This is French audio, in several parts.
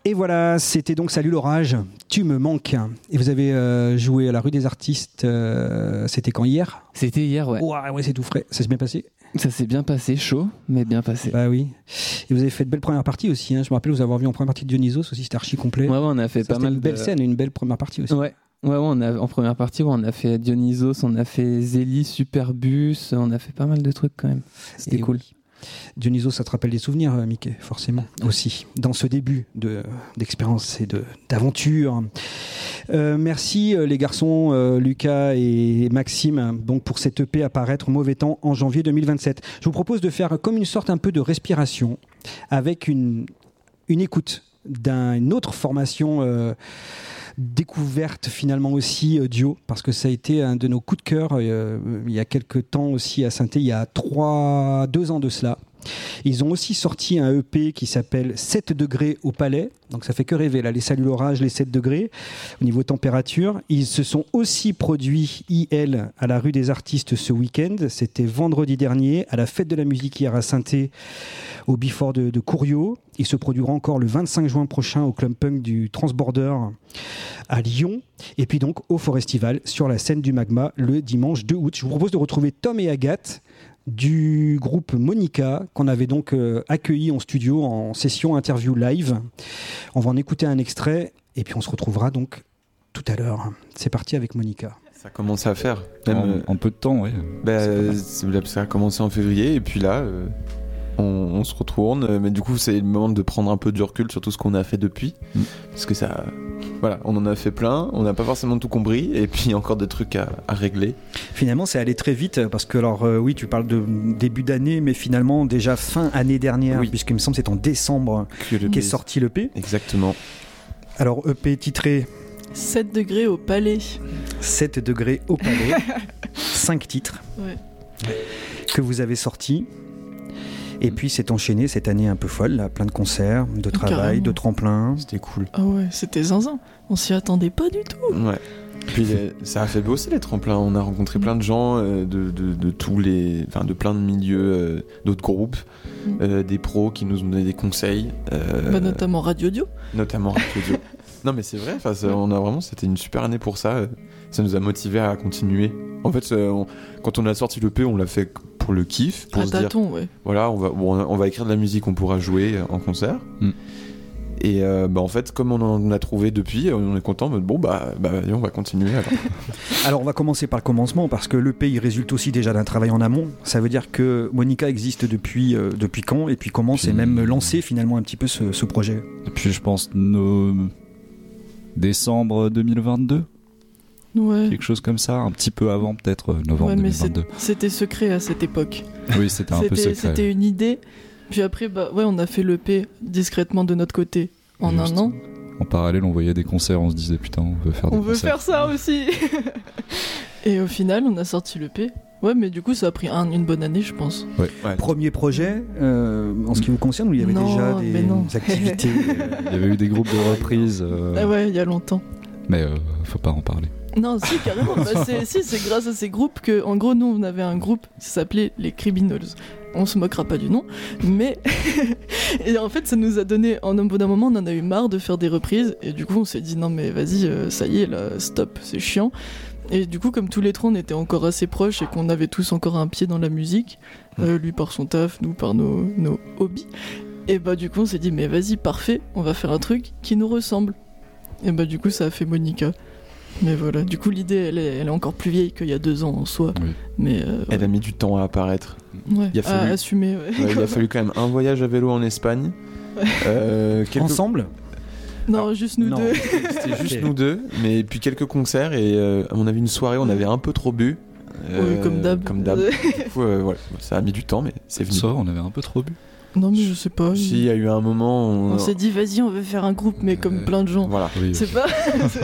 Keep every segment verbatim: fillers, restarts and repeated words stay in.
Et voilà, c'était donc Salut l'orage, tu me manques. Et vous avez euh, joué à la rue des artistes, euh, c'était quand, hier ? C'était hier, ouais. Ouais, ouais, c'est tout frais, ça s'est bien passé ? Ça s'est bien passé, chaud, mais bien passé. Bah oui. Et vous avez fait de belles premières parties aussi, hein. Je me rappelle vous avoir vu en première partie de Dionysos aussi, c'était archi complet. Ouais, ouais, on a fait ça, pas mal une belle de... scène, une belle première partie aussi. Ouais. Ouais, ouais, on a, en première partie, ouais, on a fait Dionysos, on a fait Zélie, Superbus, on a fait pas mal de trucs quand même. C'était Et cool. Oui. Dionysos, ça te rappelle des souvenirs, Mickey, forcément, aussi, dans ce début de, d'expérience et de, d'aventure. Euh, merci les garçons, euh, Lucas et Maxime, donc pour cette E P à paraître Mauvais Temps en janvier deux mille vingt-sept. Je vous propose de faire comme une sorte un peu de respiration avec une, une écoute d'une autre formation euh, découverte finalement aussi euh, duo, parce que ça a été un de nos coups de cœur euh, il y a quelques temps aussi à Saint-Étienne, il y a trois, deux ans de cela. Ils ont aussi sorti un E P qui s'appelle sept degrés au Palais, donc ça fait que rêver là, les Salut l'orage, les sept degrés au niveau température. Ils se sont aussi produits I L à la rue des artistes ce week-end, c'était vendredi dernier à la fête de la musique hier à Saint-Étienne au Bifort de, de Couriot. Il se produira encore le vingt-cinq juin prochain au Club Punk du Transborder à Lyon. Et puis donc au Forestival sur la scène du Magma le dimanche deux août. Je vous propose de retrouver Tom et Agathe du groupe Monica qu'on avait donc euh, accueilli en studio en session interview live. On va en écouter un extrait et puis on se retrouvera donc tout à l'heure. C'est parti avec Monica. Ça a commencé à faire. Même, en, euh, en peu de temps, oui. Bah, ça a commencé en février et puis là... Euh... On, on se retourne, mais du coup c'est le moment de prendre un peu du recul sur tout ce qu'on a fait depuis, mmh. parce que ça, voilà, on en a fait plein, on n'a pas forcément tout compris, et puis il y a encore des trucs à, à régler. Finalement, c'est allé très vite, parce que alors euh, oui, tu parles de début d'année, mais finalement déjà fin année dernière, oui. puisqu'il me semble que c'est en décembre qu'est sorti l'E P. Exactement. Alors E P titré sept degrés au Palais. sept degrés au Palais. cinq titres ouais. que vous avez sortis. Et puis c'est enchaîné cette année un peu folle, là, plein de concerts, de travail, Carrément. de tremplins. C'était cool. Ah ouais, c'était zinzin. On s'y attendait pas du tout. Ouais. Puis les, ça a fait bosser les tremplins. On a rencontré plein de gens euh, de, de, de tous les, enfin de plein de milieux, euh, d'autres groupes, mm. euh, des pros qui nous ont donné des conseils. Euh, bah, notamment Radio Dio. Notamment Radio Dio. Non mais c'est vrai. Enfin, on a vraiment, c'était une super année pour ça. Ça nous a motivés à continuer. En fait, on, quand on a sorti l'E P, on l'a fait pour le kiff, pour à se tâton, dire, ouais. voilà, on va, bon, on va écrire de la musique, on pourra jouer en concert. Mm. Et euh, bah, en fait, comme on en a trouvé depuis, on est content. Bon, bah, bah on va continuer. Alors. alors, on va commencer par le commencement, parce que l'E P, il résulte aussi déjà d'un travail en amont. Ça veut dire que Monica existe depuis, euh, depuis quand, et puis comment puis... c'est même lancé finalement un petit peu ce, ce projet. Depuis, je pense, nos... décembre deux mille vingt-deux. Ouais. Quelque chose comme ça, un petit peu avant peut-être novembre ouais, mais deux mille vingt-deux. C'était secret à cette époque. Oui, c'était un c'était, peu secret. C'était une idée. Puis après, bah ouais, on a fait l'E P discrètement de notre côté en Juste. un an. En parallèle, on voyait des concerts, on se disait putain, on veut faire des on concerts. On veut faire ça aussi. Et au final, on a sorti l'E P. Ouais, mais du coup, ça a pris un, une bonne année, je pense. Ouais. Ouais. Premier projet, euh, en ce qui vous concerne, où il y avait non, déjà des, des activités euh... Il y avait eu des groupes de reprises. Euh... Ah ouais, il y a longtemps. Mais euh, faut pas en parler. Non, si, carrément. bah, c'est, si, c'est grâce à ces groupes que, en gros, nous, on avait un groupe qui s'appelait les Criminals. On se moquera pas du nom, mais et en fait, ça nous a donné. En un bout d'un moment, on en a eu marre de faire des reprises, et du coup, on s'est dit non, mais vas-y, euh, ça y est, là, stop, c'est chiant. Et du coup, comme tous les trois, on était encore assez proches et qu'on avait tous encore un pied dans la musique, euh, lui par son taf, nous par nos, nos hobbies. Et bah, du coup, on s'est dit mais vas-y, parfait, on va faire un truc qui nous ressemble. Et bah, du coup, ça a fait Monica. Mais voilà, du coup l'idée elle est, elle est encore plus vieille qu'il y a deux ans en soi. Oui. Mais euh, elle ouais. a mis du temps à apparaître. Ouais, il a fallu, à assumer. Ouais. Ouais, il a fallu quand même un voyage à vélo en Espagne. Ouais. Euh, quelques... Ensemble ? Non, Alors, juste nous non, deux. C'était juste okay. nous deux, mais puis quelques concerts et euh, on avait une soirée, on avait un peu trop bu. Euh, oui, comme d'hab. Comme d'hab. Du coup, euh, voilà, ça a mis du temps, mais c'est venu. Ça, on avait un peu trop bu. Non, mais je sais pas. Si, il y a eu un moment où on, on s'est dit, vas-y, on veut faire un groupe, mais comme euh, plein de gens. Voilà. Oui, c'est oui. pas.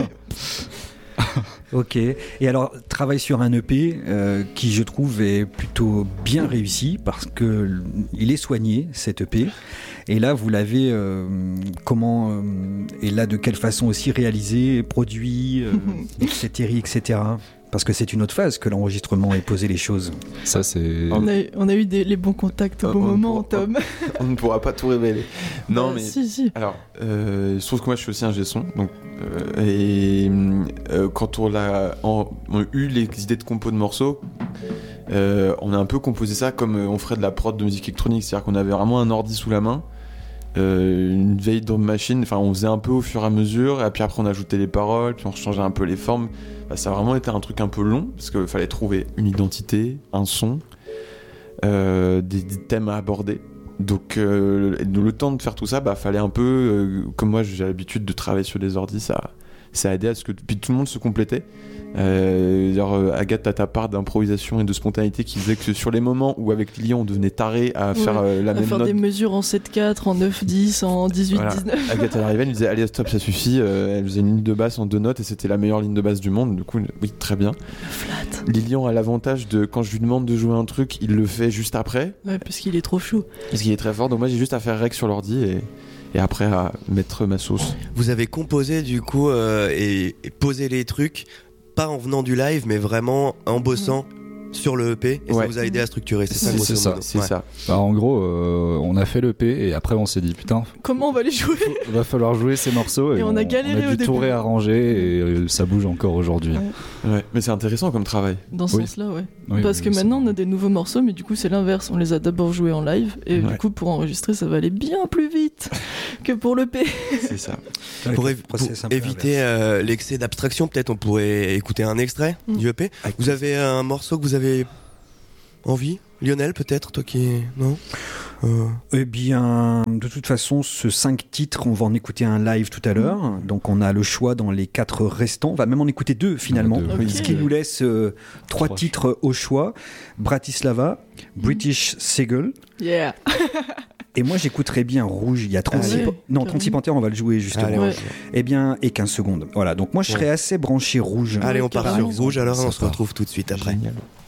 Ok, et alors travail sur un E P euh, qui je trouve est plutôt bien réussi parce que il est soigné cet E P et là vous l'avez euh, comment euh, et là de quelle façon aussi réalisé, produit, euh, et cetera et cetera. Parce que c'est une autre phase que l'enregistrement et poser les choses. Ça, c'est. On a, on a eu des, les bons contacts au On- bon on moment, pourra- Tom. On ne pourra pas tout révéler. Non, Bah, mais. Si, si. Alors, euh, il se trouve que moi je suis aussi ingé son, donc euh, et euh, quand on a, on, on a eu les idées de compo de morceaux, euh, on a un peu composé ça comme euh, on ferait de la prod de musique électronique, c'est-à-dire qu'on avait vraiment un ordi sous la main, euh, une vieille drum machine, enfin on faisait un peu au fur et à mesure, et puis après on ajoutait les paroles, puis on changeait un peu les formes. Bah, ça a vraiment été un truc un peu long parce qu'il fallait trouver une identité, un son, euh, des, des thèmes à aborder. Donc euh, le, le temps de faire tout ça, bah fallait un peu, euh, comme moi j'ai l'habitude de travailler sur les ordis, ça, ça a aidé à ce que puis tout le monde se complétait. Euh, genre, euh, Agathe, t'as ta part d'improvisation et de spontanéité qui faisait que sur les moments où avec Lilian on devenait taré à Ouais, faire euh, la à même faire note. des mesures en sept quatre, en neuf dix, en dix-huit Voilà. dix-neuf. Agathe elle arrivait, elle nous disait allez stop ça suffit, euh, elle faisait une ligne de basse en deux notes et c'était la meilleure ligne de basse du monde, du coup oui très bien. Flat. Lilian a l'avantage de quand je lui demande de jouer un truc, il le fait juste après, Ouais, parce qu'il est trop chaud. parce qu'il est très fort, donc moi j'ai juste à faire rec sur l'ordi et, et après à mettre ma sauce. Vous avez composé du coup euh, et, et posé les trucs, pas en venant du live, mais vraiment en bossant sur le E P, et Ouais. ça vous a aidé à structurer, c'est ça C'est- grosso c'est ça, modo. C'est Ouais. ça. Bah, en gros, euh, on a fait le P et après on s'est dit putain, Comment on va les jouer? il va falloir jouer ces morceaux et, Et on a galéré on a au dû tout début. réarranger et euh, ça bouge encore aujourd'hui. Ouais. Ouais, mais c'est intéressant comme travail. Dans ce Oui. sens-là, ouais. Oui, Parce oui, que c'est- maintenant, on a des nouveaux morceaux, mais du coup, c'est l'inverse. On les a d'abord joués en live, et Ouais. du coup, pour enregistrer, ça va aller bien plus vite que pour le P. C'est ça. Pour, Avec évi- le process pour un peu éviter inverse. euh, l'excès d'abstraction, peut-être on pourrait écouter un extrait Mm. du E P. Vous avez un morceau que vous avez envie, Lionel, peut-être, toi qui non euh... Eh bien, de toute façon, ce cinq titres, on va en écouter un live tout à l'heure. Donc, on a le choix dans les quatre restants. On va même en écouter deux finalement. Deux, oui. Ce qui nous laisse euh, trois Trois titres au choix. Bratislava, British Seagull. Yeah. Et moi, j'écécouterais bien Rouge. Il y a trente-six, Allez, po- non, carrément. trente-six Panthères, on va le jouer justement. Allez, on, Ouais. Eh bien, et quinze secondes. Voilà. Donc, moi, je serais assez branché Rouge. Allez, on Ouais, part carrément. sur Rouge, alors Ça on se part. retrouve tout de suite après. Génial.